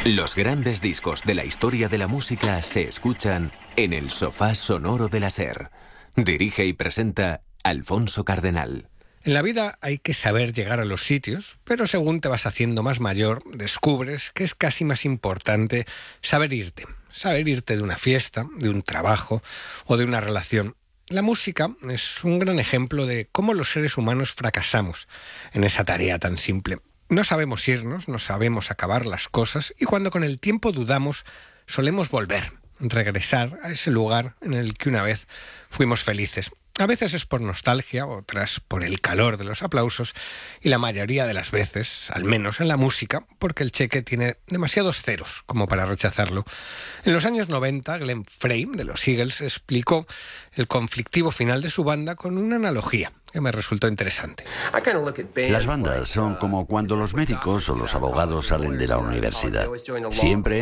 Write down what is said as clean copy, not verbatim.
Los grandes discos de la historia de la música se escuchan en el sofá sonoro de la SER. Dirige y presenta Alfonso Cardenal. En la vida hay que saber llegar a los sitios, pero según te vas haciendo más mayor, descubres que es casi más importante saber irte. Saber irte de una fiesta, de un trabajo o de una relación. La música es un gran ejemplo de cómo los seres humanos fracasamos en esa tarea tan simple. No sabemos irnos, no sabemos acabar las cosas y cuando con el tiempo dudamos, solemos volver, regresar a ese lugar en el que una vez fuimos felices. A veces es por nostalgia, otras por el calor de los aplausos y la mayoría de las veces, al menos en la música, porque el cheque tiene demasiados ceros como para rechazarlo. En los años 90, Glenn Frey de los Eagles explicó el conflictivo final de su banda con una analogía que me resultó interesante. Las bandas son como cuando los médicos o los abogados salen de la universidad. Siempre